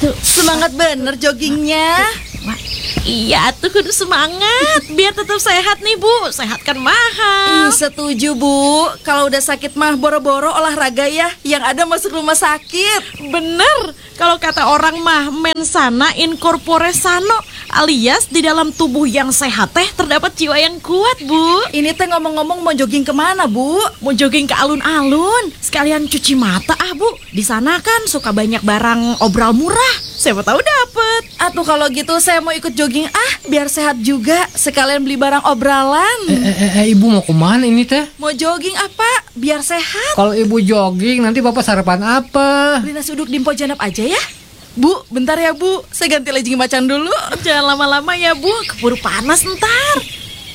tuh. Semangat bener joggingnya. Wah, iya tuh kudu semangat biar tetap sehat nih Bu. Sehat kan mahal. Setuju Bu. Kalau udah sakit mah boro-boro olahraga ya. Yang ada masuk rumah sakit. Bener. Kalau kata orang mah mens sana in corpore sano, alias di dalam tubuh yang sehat teh terdapat jiwa yang kuat Bu. Ini teh ngomong-ngomong mau jogging kemana Bu? Mau jogging ke alun-alun, sekalian cuci mata Bu. Di sana kan suka banyak barang obral murah. Siapa tahu dapet. Atuh kalau gitu saya mau ikut jogging biar sehat juga. Sekalian beli barang obralan. Ibu mau kemana ini teh? Mau jogging apa? Biar sehat. Kalau ibu jogging nanti bapak sarapan apa? Beli nasi uduk di Mpo Janap aja ya. Bu, bentar ya Bu. Saya ganti legging macan dulu. Jangan lama-lama ya Bu, keburu panas ntar.